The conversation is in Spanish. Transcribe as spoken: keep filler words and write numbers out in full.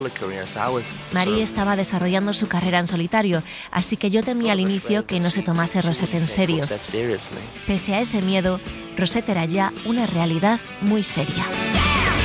Marie estaba desarrollando su carrera en solitario, así que yo temía al inicio que no se tomase Rosette en serio. Pese a ese miedo, Rosette era ya una realidad muy seria.